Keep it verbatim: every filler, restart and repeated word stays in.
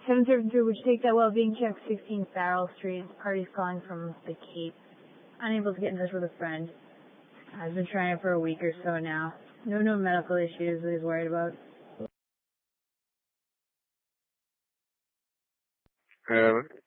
seven seven three, would you take that well-being check, sixteen Farrell Street? Party's calling from the Cape. Unable to get in touch with a friend. I've been trying it for a week or so now. No no medical issues that he's worried about. Uh,